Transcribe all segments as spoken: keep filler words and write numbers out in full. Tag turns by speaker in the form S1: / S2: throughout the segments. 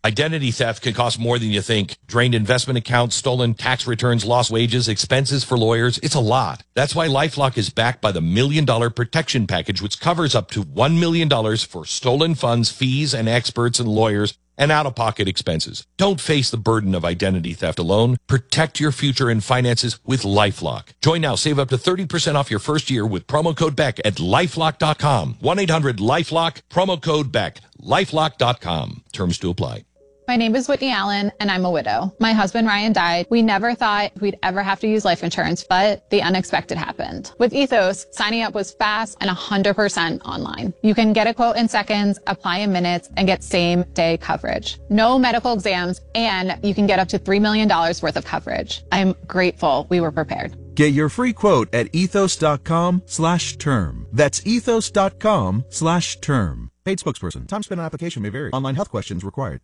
S1: Identity theft can cost more than you think. Drained investment accounts, stolen tax returns, lost wages, expenses for lawyers. It's a lot. That's why LifeLock is backed by the Million Dollar Protection Package, which covers up to one million dollars for stolen funds, fees, and experts and lawyers, and out-of-pocket expenses. Don't face the burden of identity theft alone. Protect your future and finances with LifeLock. Join now. Save up to thirty percent off your first year with promo code Beck at lifelock dot com. one eight hundred lifelock, promo code Beck, lifelock dot com. Terms to apply.
S2: My name is Whitney Allen, and I'm a widow. My husband, Ryan, died. We never thought we'd ever have to use life insurance, but the unexpected happened. With Ethos, signing up was fast and one hundred percent online. You can get a quote in seconds, apply in minutes, and get same-day coverage. No medical exams, and you can get up to three million dollars worth of coverage. I'm grateful we were prepared.
S3: Get your free quote at ethos.com slash term. That's ethos.com slash term. Paid spokesperson. Time spent on application may vary. Online health questions required.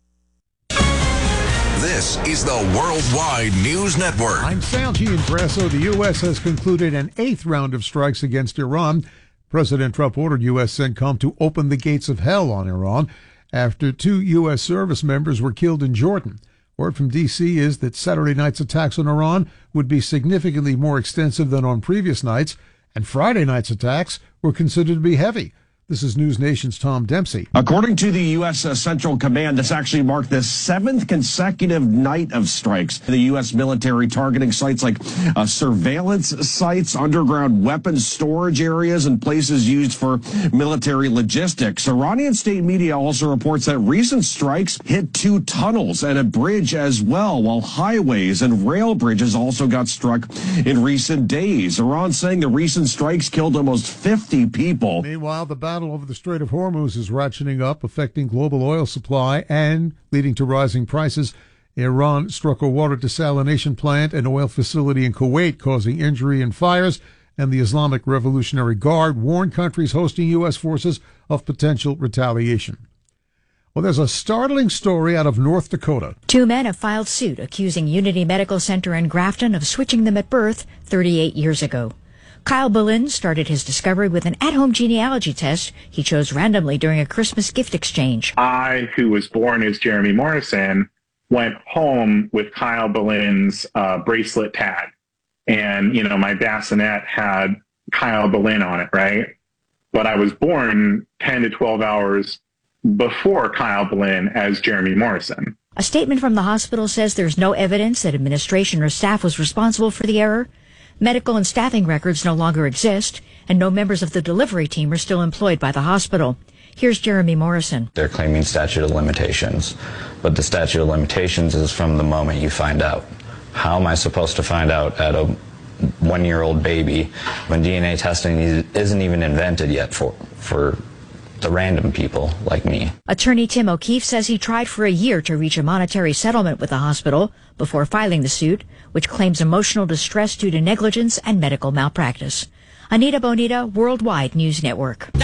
S4: This is the Worldwide News Network.
S5: I'm Sal Gianfresso. The U S has concluded an eighth round of strikes against Iran. President Trump ordered U S CENTCOM to open the gates of hell on Iran after two U S service members were killed in Jordan. Word from D C is that Saturday night's attacks on Iran would be significantly more extensive than on previous nights, and Friday night's attacks were considered to be heavy. This is News Nation's Tom Dempsey.
S6: According to the U S. Uh, Central Command, this actually marked the seventh consecutive night of strikes. The U S military targeting sites like uh, surveillance sites, underground weapons storage areas, and places used for military logistics. Iranian state media also reports that recent strikes hit two tunnels and a bridge as well, while highways and rail bridges also got struck in recent days. Iran saying the recent strikes killed almost fifty people.
S5: Meanwhile, the battle over the Strait of Hormuz is ratcheting up, affecting global oil supply and leading to rising prices. Iran struck a water desalination plant and oil facility in Kuwait, causing injury and fires, and the Islamic Revolutionary Guard warned countries hosting U S forces of potential retaliation. Well, there's a startling story out of North Dakota.
S7: Two men have filed suit accusing Unity Medical Center in Grafton of switching them at birth thirty-eight years ago. Kyle Boleyn started his discovery with an at-home genealogy test he chose randomly during a Christmas gift exchange.
S8: I, who was born as Jeremy Morrison, went home with Kyle Boleyn's uh, bracelet tag. And, you know, my bassinet had Kyle Boleyn on it, right? But I was born ten to twelve hours before Kyle Boleyn as Jeremy Morrison.
S7: A statement from the hospital says there's no evidence that administration or staff was responsible for the error. Medical and staffing records no longer exist, and no members of the delivery team are still employed by the hospital. Here's Jeremy Morrison.
S9: They're claiming statute of limitations, but the statute of limitations is from the moment you find out. How am I supposed to find out at a one-year-old baby when D N A testing isn't even invented yet for, for the random people like me?
S7: Attorney Tim O'Keefe says he tried for a year to reach a monetary settlement with the hospital before filing the suit, which claims emotional distress due to negligence and medical malpractice. Anita Bonita, Worldwide News Network.
S5: A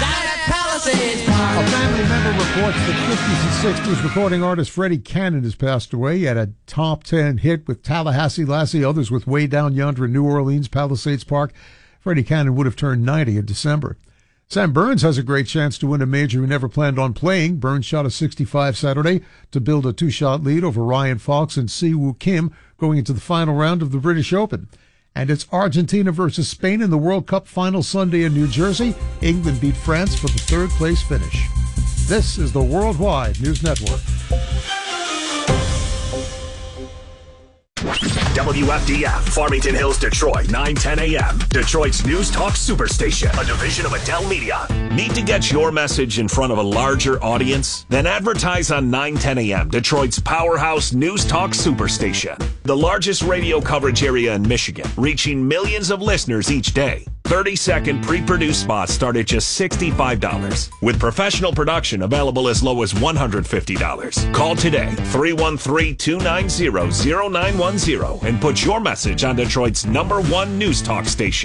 S5: family member reports that fifties and sixties recording artist Freddie Cannon has passed away. He had a top ten hit with Tallahassee Lassie, others with Way Down Yonder in New Orleans, Palisades Park. Freddie Cannon would have turned ninety in December. Sam Burns has a great chance to win a major he never planned on playing. Burns shot a sixty-five Saturday to build a two-shot lead over Ryan Fox and Siwoo Kim going into the final round of the British Open. And it's Argentina versus Spain in the World Cup final Sunday in New Jersey. England beat France for the third-place finish. This is the Worldwide News Network.
S10: W F D F, Farmington Hills, Detroit, nine ten a.m. Detroit's News Talk Superstation, a division of Adele Media.
S4: Need to get your message in front of a larger audience? Then advertise on nine ten a.m., Detroit's powerhouse News Talk Superstation. The largest radio coverage area in Michigan, reaching millions of listeners each day. thirty-second pre-produced spots start at just sixty-five dollars, with professional production available as low as one hundred fifty dollars. Call today, three one three, two nine zero, zero nine one zero, and put your message on Detroit's number one News Talk station.